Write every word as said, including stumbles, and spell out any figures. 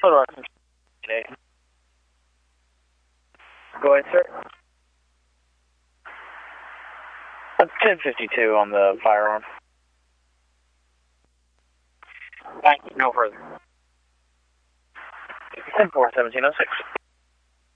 Hold on. Go ahead, sir. ten fifty-two on the firearm. Thank you. No further. ten four, seventeen oh six.